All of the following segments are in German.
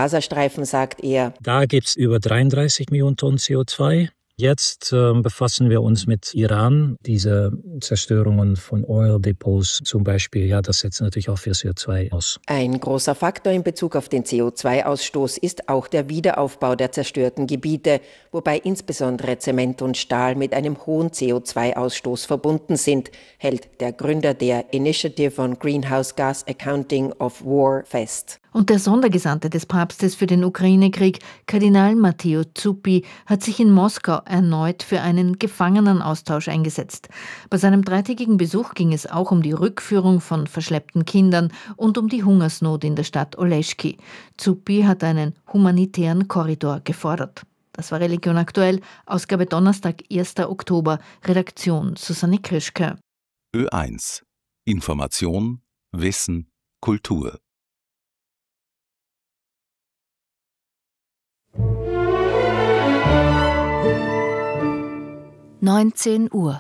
Gazastreifen sagt er: Da gibt es über 33 Millionen Tonnen CO2. Jetzt befassen wir uns mit Iran. Diese Zerstörungen von Oil-Depots zum Beispiel, ja, das setzt natürlich auch für CO2 aus. Ein großer Faktor in Bezug auf den CO2-Ausstoß ist auch der Wiederaufbau der zerstörten Gebiete, wobei insbesondere Zement und Stahl mit einem hohen CO2-Ausstoß verbunden sind, hält der Gründer der Initiative on Greenhouse Gas Accounting of War fest. Und der Sondergesandte des Papstes für den Ukraine-Krieg, Kardinal Matteo Zuppi, hat sich in Moskau erneut für einen Gefangenenaustausch eingesetzt. Bei seinem 3-tägigen Besuch ging es auch um die Rückführung von verschleppten Kindern und um die Hungersnot in der Stadt Oleschki. Zuppi hat einen humanitären Korridor gefordert. Das war Religion aktuell, Ausgabe Donnerstag, 1. Oktober, Redaktion Susanne Krischke. Ö1. Information, Wissen, Kultur. 19 Uhr.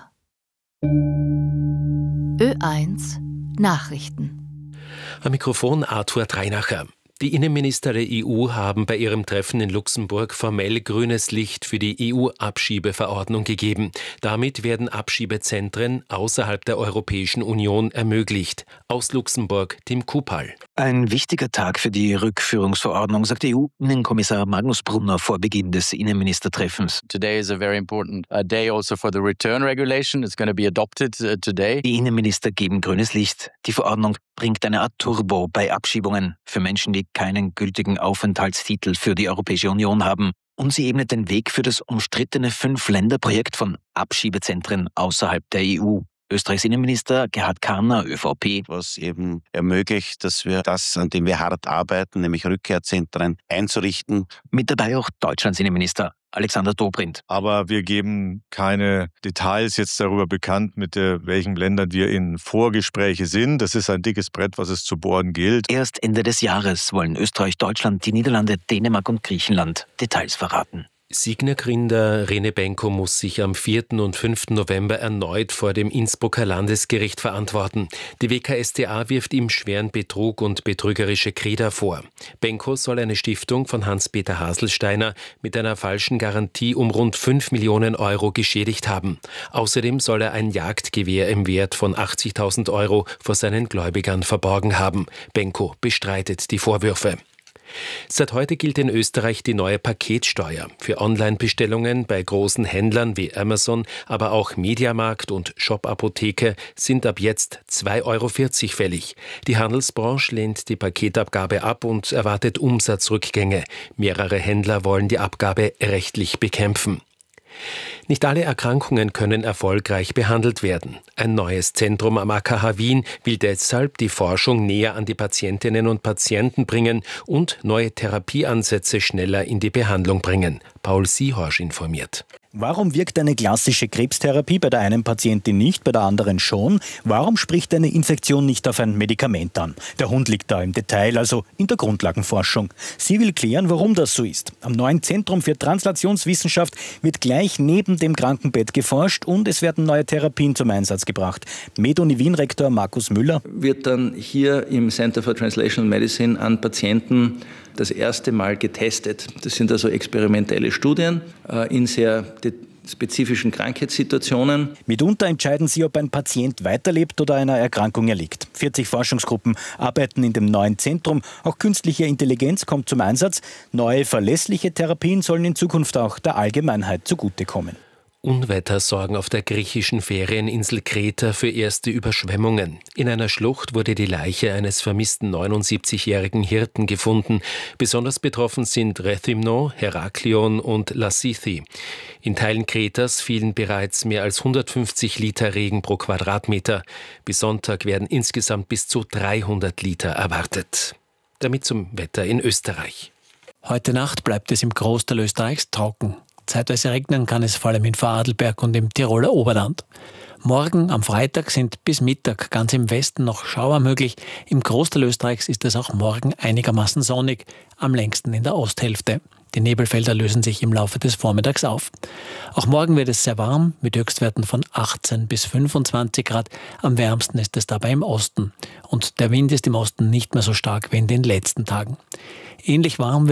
Ö1 Nachrichten. Am Mikrofon Arthur Dreinacher. Die Innenminister der EU haben bei ihrem Treffen in Luxemburg formell grünes Licht für die EU-Abschiebeverordnung gegeben. Damit werden Abschiebezentren außerhalb der Europäischen Union ermöglicht. Aus Luxemburg, Tim Kupal. Ein wichtiger Tag für die Rückführungsverordnung, sagt EU-Innenkommissar Magnus Brunner vor Beginn des Innenministertreffens. Today is a very important day also for the return regulation. It's going to be adopted today. Die Innenminister geben grünes Licht. Die Verordnung bringt eine Art Turbo bei Abschiebungen für Menschen, die keinen gültigen Aufenthaltstitel für die Europäische Union haben. Und sie ebnet den Weg für das umstrittene 5-Länder-Projekt von Abschiebezentren außerhalb der EU. Österreichs Innenminister Gerhard Karner, ÖVP. Was eben ermöglicht, dass wir das, an dem wir hart arbeiten, nämlich Rückkehrzentren einzurichten. Mit dabei auch Deutschlands Innenminister Alexander Dobrindt. Aber wir geben keine Details jetzt darüber bekannt, mit welchen Ländern wir in Vorgespräche sind. Das ist ein dickes Brett, was es zu bohren gilt. Erst Ende des Jahres wollen Österreich, Deutschland, die Niederlande, Dänemark und Griechenland Details verraten. Signa-Gründer Rene Benko muss sich am 4. und 5. November erneut vor dem Innsbrucker Landesgericht verantworten. Die WKStA wirft ihm schweren Betrug und betrügerische Kreder vor. Benko soll eine Stiftung von Hans-Peter Haselsteiner mit einer falschen Garantie um rund 5 Millionen Euro geschädigt haben. Außerdem soll er ein Jagdgewehr im Wert von 80.000 Euro vor seinen Gläubigern verborgen haben. Benko bestreitet die Vorwürfe. Seit heute gilt in Österreich die neue Paketsteuer. Für Online-Bestellungen bei großen Händlern wie Amazon, aber auch Mediamarkt und Shop Apotheke sind ab jetzt 2,40 Euro fällig. Die Handelsbranche lehnt die Paketabgabe ab und erwartet Umsatzrückgänge. Mehrere Händler wollen die Abgabe rechtlich bekämpfen. Nicht alle Erkrankungen können erfolgreich behandelt werden. Ein neues Zentrum am AKH Wien will deshalb die Forschung näher an die Patientinnen und Patienten bringen und neue Therapieansätze schneller in die Behandlung bringen. Paul Siehorsch informiert. Warum wirkt eine klassische Krebstherapie bei der einen Patientin nicht, bei der anderen schon? Warum spricht eine Infektion nicht auf ein Medikament an? Der Hund liegt da im Detail, also in der Grundlagenforschung. Sie will klären, warum das so ist. Am neuen Zentrum für Translationswissenschaft wird gleich neben dem Krankenbett geforscht und es werden neue Therapien zum Einsatz gebracht. MedUni Wien-Rektor Markus Müller. Wird dann hier im Center for Translational Medicine an Patienten das erste Mal getestet. Das sind also experimentelle Studien in sehr spezifischen Krankheitssituationen. Mitunter entscheiden sie, ob ein Patient weiterlebt oder einer Erkrankung erliegt. 40 Forschungsgruppen arbeiten in dem neuen Zentrum. Auch künstliche Intelligenz kommt zum Einsatz. Neue, verlässliche Therapien sollen in Zukunft auch der Allgemeinheit zugutekommen. Unwetter sorgen auf der griechischen Ferieninsel Kreta für erste Überschwemmungen. In einer Schlucht wurde die Leiche eines vermissten 79-jährigen Hirten gefunden. Besonders betroffen sind Rethymno, Heraklion und Lassithi. In Teilen Kretas fielen bereits mehr als 150 Liter Regen pro Quadratmeter. Bis Sonntag werden insgesamt bis zu 300 Liter erwartet. Damit zum Wetter in Österreich. Heute Nacht bleibt es im Großteil Österreichs trocken. Zeitweise regnen kann es vor allem in Vorarlberg und im Tiroler Oberland. Morgen am Freitag sind bis Mittag ganz im Westen noch Schauer möglich. Im Großteil Österreichs ist es auch morgen einigermaßen sonnig, am längsten in der Osthälfte. Die Nebelfelder lösen sich im Laufe des Vormittags auf. Auch morgen wird es sehr warm, mit Höchstwerten von 18 bis 25 Grad. Am wärmsten ist es dabei im Osten. Und der Wind ist im Osten nicht mehr so stark wie in den letzten Tagen. Ähnlich warm wird